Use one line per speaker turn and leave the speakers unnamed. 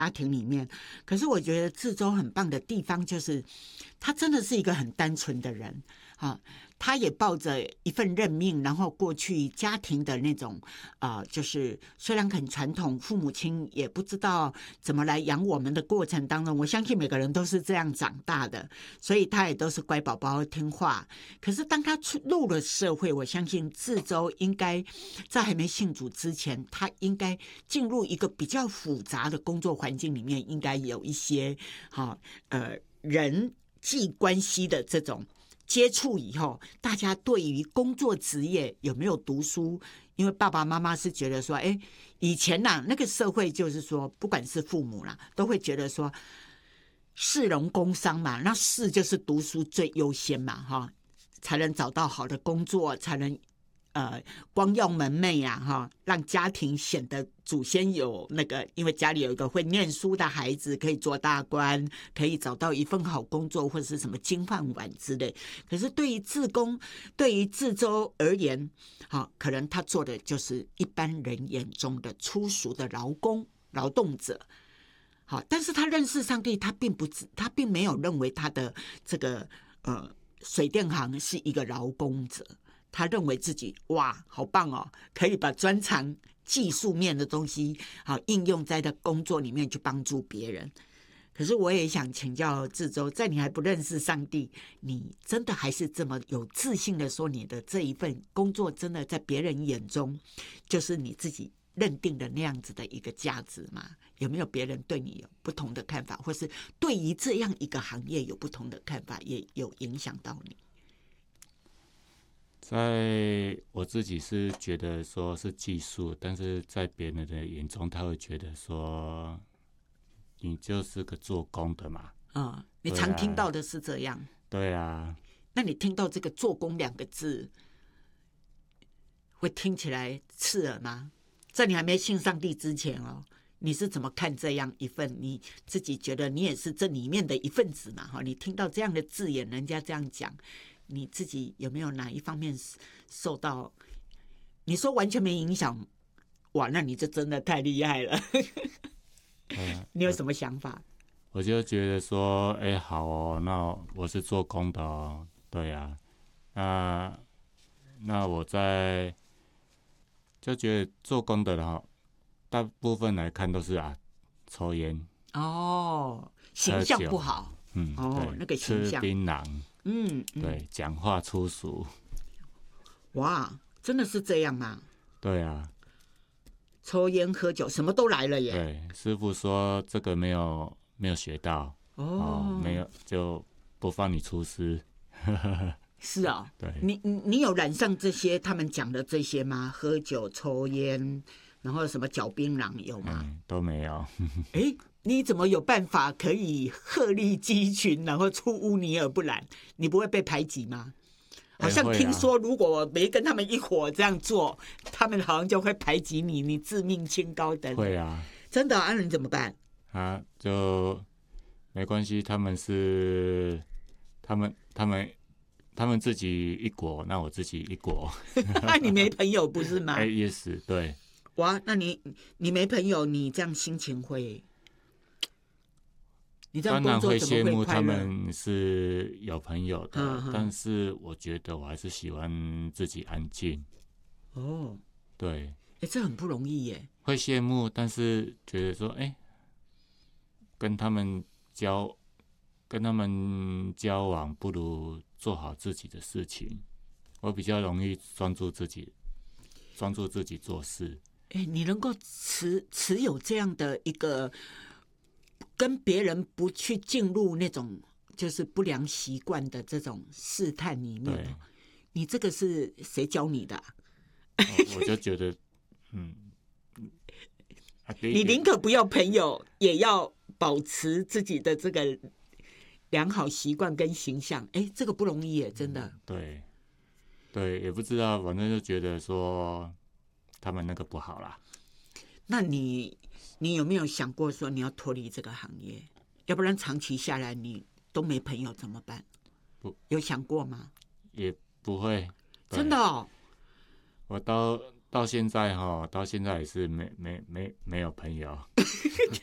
家庭里面。可是我觉得志洲很棒的地方就是他真的是一个很单纯的人啊，他也抱着一份认命，然后过去家庭的那种就是虽然很传统，父母亲也不知道怎么来养我们的过程当中，我相信每个人都是这样长大的，所以他也都是乖宝宝听话。可是当他入了社会，我相信志洲应该在还没信主之前，他应该进入一个比较复杂的工作环境里面，应该有一些人际关系的这种接触以后，大家对于工作职业有没有读书，因为爸爸妈妈是觉得说，以前那个社会就是说，不管是父母啦，都会觉得说士农工商嘛，那士就是读书最优先嘛，才能找到好的工作，才能光耀门楣啊，让家庭显得祖先有那个，因为家里有一个会念书的孩子，可以做大官，可以找到一份好工作，或者是什么金饭碗之类。可是对于志洲而言，可能他做的就是一般人眼中的粗俗的劳动者。但是他认识上帝，他并没有认为他的这个水电行是一个劳工者。他认为自己哇好棒哦，可以把专长技术面的东西应用在他工作里面去帮助别人。可是我也想请教志洲，在你还不认识上帝，你真的还是这么有自信的说你的这一份工作真的在别人眼中就是你自己认定的那样子的一个价值吗？有没有别人对你有不同的看法，或是对于这样一个行业有不同的看法，也有影响到你？
在我自己是觉得说是技术，但是在别人的眼中，他会觉得说你就是个做工的嘛。
你常听到的是这样。
对啊。
那你听到这个做工2个字，会听起来刺耳吗？在你还没信上帝之前你是怎么看这样一份你自己觉得你也是这里面的一份子嘛？你听到这样的字眼，人家这样讲，你自己有没有哪一方面受到？你说完全没影响，哇，那你就真的太厉害了。你有什么想法？
我就觉得说，好哦，那我是做工的哦，对啊，那我就觉得做工的大部分来看都是抽烟
形象不好，
对，
那个形象，
吃槟榔，对，讲话粗俗。
哇，真的是这样吗？
对啊，
抽烟喝酒什么都来了耶。
对，师傅说这个没有学到没有就不放你出师。
是啊，
对，
你有染上这些他们讲的这些吗？喝酒、抽烟，然后什么嚼槟榔有吗？
都没有。
你怎么有办法可以鹤立鸡群，然后出污泥而不染？你不会被排挤吗？好像听说，如果我没跟他们一伙这样做，他们好像就会排挤你，你自命清高等。
会啊，
真的啊？那你怎么办？
就没关系，他们自己一国，那我自己一国。
你没朋友不是吗？
也是对。
哇，那你没朋友，你这样心情会？你这样工作怎么会快乐？当然会羡慕
他们是有朋友的，但是我觉得我还是喜欢自己安静。对，
这很不容易耶。
会羡慕，但是觉得说，跟他们交往不如做好自己的事情。我比较容易专注自己做事。
你能够持有这样的一个跟别人不去进入那种就是不良习惯的这种试探里面，你这个是谁教你的？
我就觉得，
你宁可不要朋友，也要保持自己的这个良好习惯跟形象。这个不容易耶，真的。
对，也不知道，反正就觉得说他们那个不好啦。
那你有没有想过说你要脱离这个行业？要不然长期下来你都没朋友怎么办？有想过吗？
也不会。
真的哦。
我到现在也是没有朋友。